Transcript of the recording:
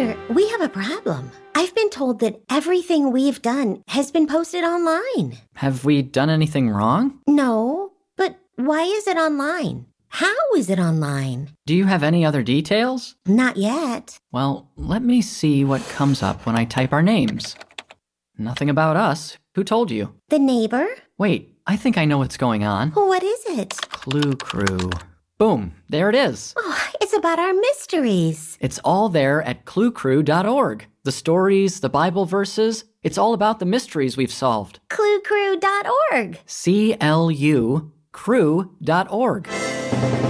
Doctor, we have a problem. I've been told that everything we've done has been posted online. Have we done anything wrong? No, but why is it online? How is it online? Do you have any other details? Not yet. Well, let me see what comes up when I type our names. Nothing about us. Who told you? The neighbor? Wait, I think I know what's going on. What is it? Clue Crew. Boom, there it is. Oh, it's about our mysteries. It's all there at cluecrew.org. The stories, the Bible verses, it's all about the mysteries we've solved. Cluecrew.org. CLU crew.org.